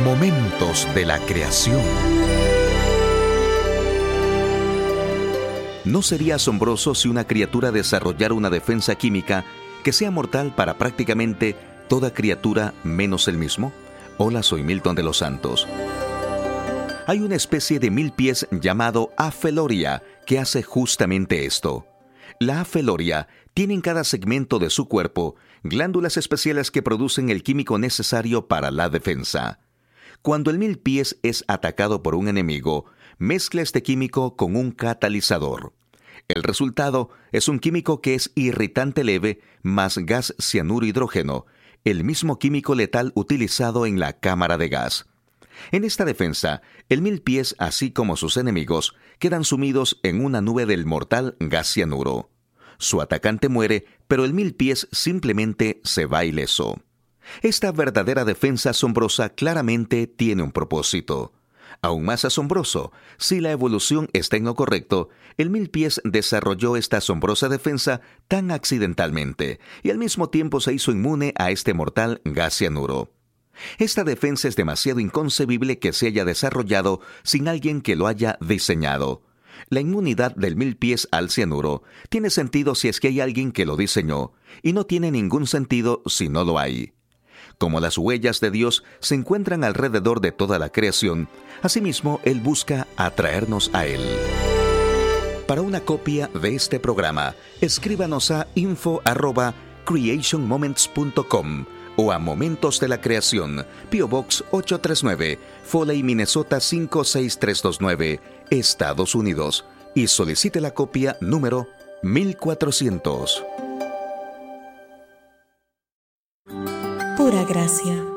Momentos de la creación. ¿No sería asombroso si una criatura desarrollara una defensa química que sea mortal para prácticamente toda criatura menos él mismo? Hola, soy Milton de los Santos. Hay una especie de milpies llamado Apheloria que hace justamente esto. La Apheloria tiene en cada segmento de su cuerpo glándulas especiales que producen el químico necesario para la defensa. Cuando el milpies es atacado por un enemigo, mezcla este químico con un catalizador. El resultado es un químico que es irritante leve más gas cianuro hidrógeno, el mismo químico letal utilizado en la cámara de gas. En esta defensa, el milpies, así como sus enemigos, quedan sumidos en una nube del mortal gas cianuro. Su atacante muere, pero el milpies simplemente se va ileso. Esta verdadera defensa asombrosa claramente tiene un propósito. Aún más asombroso, si la evolución está en lo correcto, el milpies desarrolló esta asombrosa defensa tan accidentalmente y al mismo tiempo se hizo inmune a este mortal gas cianuro. Esta defensa es demasiado inconcebible que se haya desarrollado sin alguien que lo haya diseñado. La inmunidad del milpies al cianuro tiene sentido si es que hay alguien que lo diseñó, y no tiene ningún sentido si no lo hay. Como las huellas de Dios se encuentran alrededor de toda la creación, asimismo Él busca atraernos a Él. Para una copia de este programa, escríbanos a info@creationmoments.com o a Momentos de la Creación, P.O. Box 839, Foley, Minnesota 56329, Estados Unidos, y solicite la copia número 1400. Pura gracia.